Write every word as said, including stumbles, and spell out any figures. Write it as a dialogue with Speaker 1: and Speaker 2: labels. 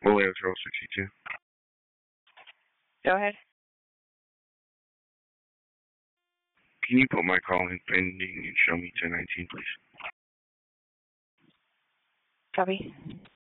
Speaker 1: Oh, yeah, zero sixty-two.
Speaker 2: Go ahead.
Speaker 1: Can you put my call in pending and show me ten nineteen, please?
Speaker 2: Copy.